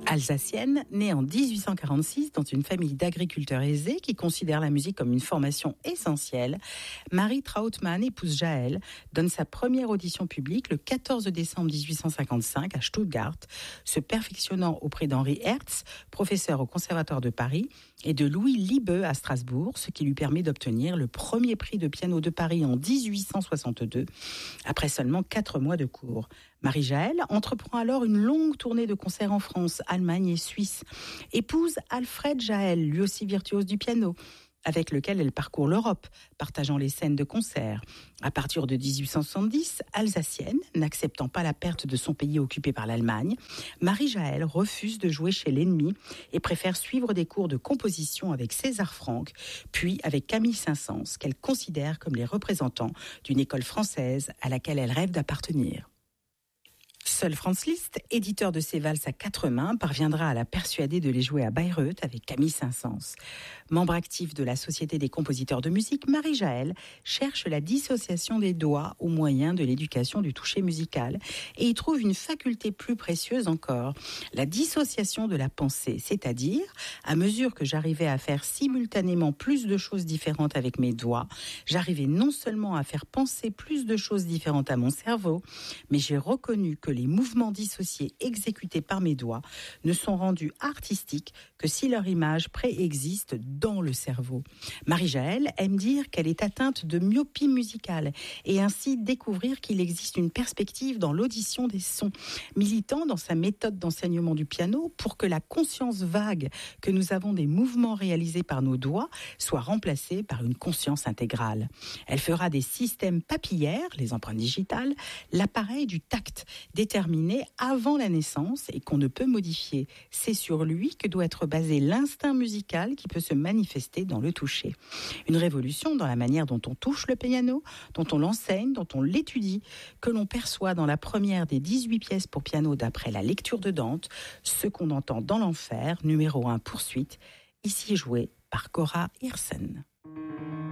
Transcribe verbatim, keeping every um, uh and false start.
Alsacienne, née en dix-huit cent quarante-six dans une famille d'agriculteurs aisés qui considèrent la musique comme une formation essentielle, Marie Trautmann, épouse Jaël, donne sa première audition publique le quatorze décembre dix-huit cent cinquante-cinq à Stuttgart, se perfectionnant auprès d'Henri Hertz, professeur au Conservatoire de Paris, et de Louis Liebe à Strasbourg, ce qui lui permet d'obtenir le premier prix de piano de Paris en dix-huit cent soixante-deux, après seulement quatre mois de cours. Marie-Jaël entreprend alors une longue tournée de concerts en France, Allemagne et Suisse. Épouse Alfred Jaël, lui aussi virtuose du piano, avec lequel elle parcourt l'Europe, partageant les scènes de concert. À partir de dix-huit cent soixante-dix, alsacienne, n'acceptant pas la perte de son pays occupé par l'Allemagne, Marie-Jaël refuse de jouer chez l'ennemi et préfère suivre des cours de composition avec César Franck, puis avec Camille Saint-Saëns, qu'elle considère comme les représentants d'une école française à laquelle elle rêve d'appartenir. Seul Franz Liszt, éditeur de ses valses à quatre mains, parviendra à la persuader de les jouer à Bayreuth avec Camille Saint-Saëns. Membre actif de la Société des compositeurs de musique, Marie-Jaël cherche la dissociation des doigts au moyen de l'éducation du toucher musical et y trouve une faculté plus précieuse encore, la dissociation de la pensée, c'est-à-dire, à mesure que j'arrivais à faire simultanément plus de choses différentes avec mes doigts, j'arrivais non seulement à faire penser plus de choses différentes à mon cerveau, mais j'ai reconnu que les mouvements dissociés exécutés par mes doigts ne sont rendus artistiques que si leur image préexiste dans le cerveau. Marie-Jaël aime dire qu'elle est atteinte de myopie musicale et ainsi découvrir qu'il existe une perspective dans l'audition des sons, militant dans sa méthode d'enseignement du piano pour que la conscience vague que nous avons des mouvements réalisés par nos doigts soit remplacée par une conscience intégrale. Elle fera des systèmes papillaires, les empreintes digitales, l'appareil du tact, déterminé avant la naissance et qu'on ne peut modifier. C'est sur lui que doit être basé l'instinct musical qui peut se manifester dans le toucher. Une révolution dans la manière dont on touche le piano, dont on l'enseigne, dont on l'étudie, que l'on perçoit dans la première des dix-huit pièces pour piano d'après la lecture de Dante, ce qu'on entend dans l'enfer, numéro un Poursuite, ici joué par Cora Hirsen.